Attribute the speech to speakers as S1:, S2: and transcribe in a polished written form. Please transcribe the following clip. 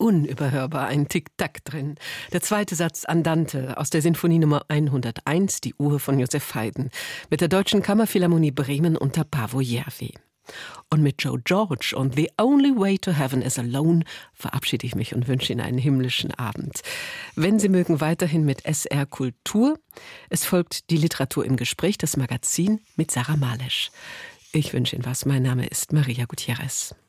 S1: unüberhörbar ein Tick-Tack drin. Der zweite Satz Andante aus der Sinfonie Nummer 101, die Uhr von Joseph Haydn, mit der Deutschen Kammerphilharmonie Bremen unter Paavo Järvi. Und mit Joe George und The Only Way to Heaven is Alone verabschiede ich mich und wünsche Ihnen einen himmlischen Abend. Wenn Sie mögen, weiterhin mit SR Kultur. Es folgt die Literatur im Gespräch, das Magazin mit Sarah Malesch. Ich wünsche Ihnen was. Mein Name ist Maria Gutierrez.